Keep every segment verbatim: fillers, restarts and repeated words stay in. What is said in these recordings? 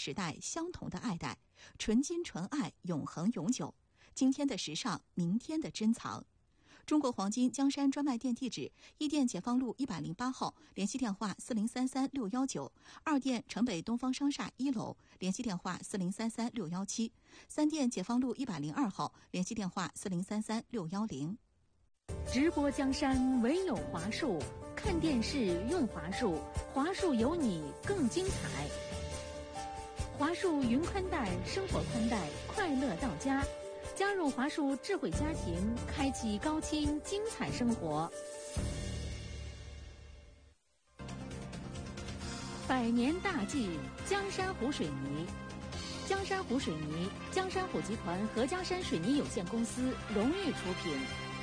时代相同的爱戴，纯金纯爱，永恒永久。今天的时尚，明天的珍藏。中国黄金江山专卖店地址：一店解放路一百零八号，联系电话四零三三六一九；二店城北东方商厦一楼，联系电话四零三三六一七；三店解放路一百零二号，联系电话四零三三六一零。 直播江山唯有华数，看电视用华数，华数有你更精彩。华数云宽带，生活宽带，快乐到家。加入华数智慧家庭，开启高清精彩生活。百年大计，江山湖水泥。江山湖水泥，江山湖集团合江山水泥有限公司荣誉出品。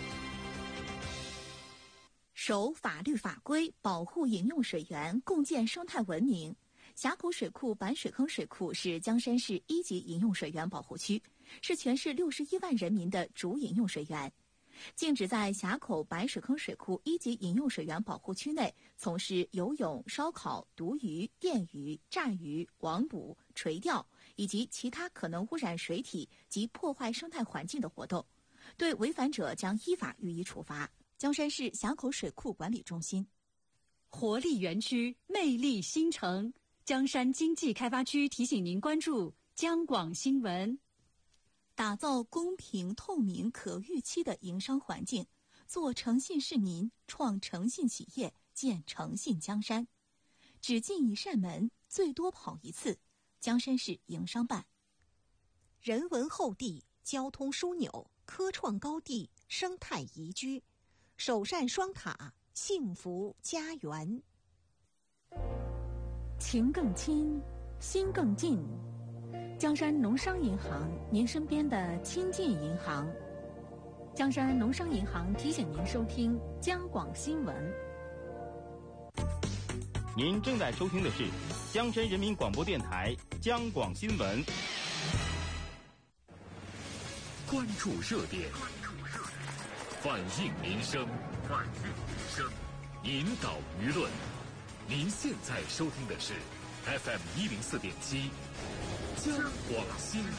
守法律法规，保护饮用水源，共建生态文明。峡口水库白水坑水库是江山市一级饮用水源保护区，是全市六十一万人民的主饮用水源。禁止在峡口白水坑水库一级饮用水源保护区内从事游泳、烧烤、毒鱼、电鱼、炸鱼、网捕、垂钓以及其他可能污染水体及破坏生态环境的活动，对违反者将依法予以处罚。江山市峡口水库管理中心。 活力园区，魅力新城。江山经济开发区提醒您关注江广新闻。 打造公平、透明、可预期的营商环境，做诚信市民，创诚信企业，建诚信江山。只进一扇门，最多跑一次。江山市营商办。 人文厚地，交通枢纽，科创高地，生态宜居，首善双塔，幸福家园。 情更亲，心更近。江山农商银行，您身边的亲近银行。江山农商银行提醒您收听江广新闻。 您正在收听的是江山人民广播电台江广新闻。 关注热点，反映民生，反映民生，引导舆论。您现在收听的是 F M 一零四点七江广新闻。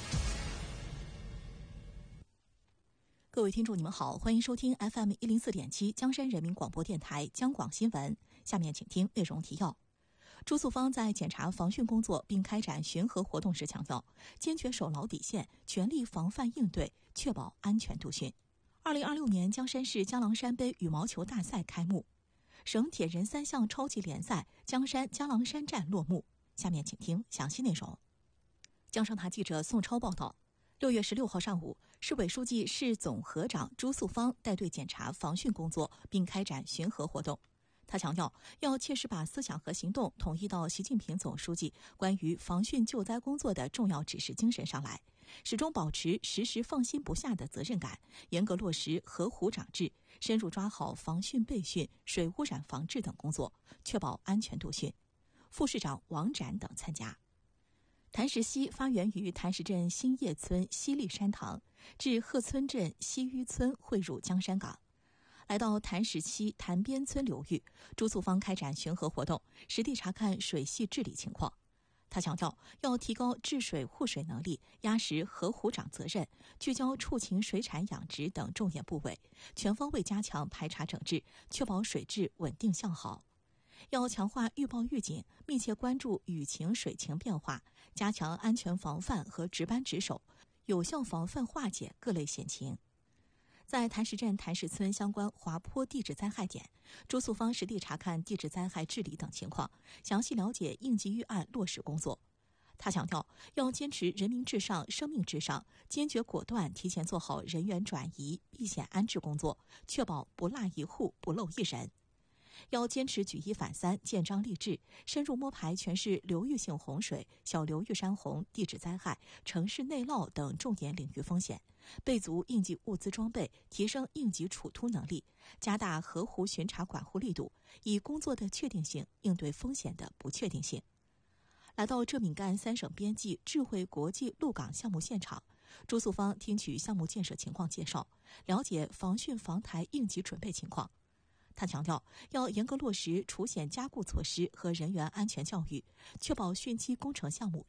各位听众，你们好，欢迎收听 F M 一零四点七江山人民广播电台江广新闻。下面请听内容提要。朱素芳在检查防汛工作并开展巡河活动时强调，坚决守牢底线，全力防范应对，确保安全度汛。二零二六年江山市江郎山杯羽毛球大赛开幕。省铁人三项超级联赛江山江郎山站落幕。下面请听详细内容。江上塔记者宋超报道，六月十六号上午，市委书记、市总河长朱素芳带队检查防汛工作并开展巡河活动。他强调，要切实把思想和行动统一到习近平总书记关于防汛救灾工作的重要指示精神上来，始终保持时时放心不下的责任感，严格落实河湖长制，深入抓好防汛备汛、水污染防治等工作，确保安全度汛。副市长王展等参加。潭石溪发源于潭石镇新叶村西立山塘，至鹤村镇西淤村汇入江山港。来到潭石溪潭边村流域，朱素芳开展巡河活动，实地查看水系治理情况。他强调，要提高治水护水能力，压实河湖长责任，聚焦畜禽水产养殖等重点部位，全方位加强排查整治，确保水质稳定向好。要强化预报预警，密切关注雨情水情变化，加强安全防范和值班值守，有效防范化解各类险情。在潭石镇潭石村相关滑坡地质灾害点，朱素芳实地查看地质灾害治理等情况，详细了解应急预案落实工作。他强调，要坚持人民至上、生命至上，坚决果断提前做好人员转移、避险安置工作，确保不落一户、不漏一人。要坚持举一反三、建章立制，深入摸排全市流域性洪水、小流域山洪、地质灾害、城市内涝等重点领域风险，备足应急物资装备，提升应急处突能力，加大河湖巡查管护力度，以工作的确定性应对风险的不确定性。来到浙闽赣三省边际智慧国际陆港项目现场，朱素芳听取项目建设情况介绍，了解防汛防台应急准备情况。他强调，要严格落实除险加固措施和人员安全教育，确保汛期工程项目